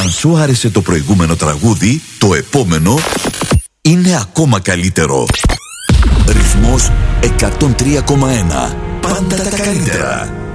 Αν σου άρεσε το προηγούμενο τραγούδι, το επόμενο είναι ακόμα καλύτερο. Ρυθμός 103,1. Πάντα τα καλύτερα.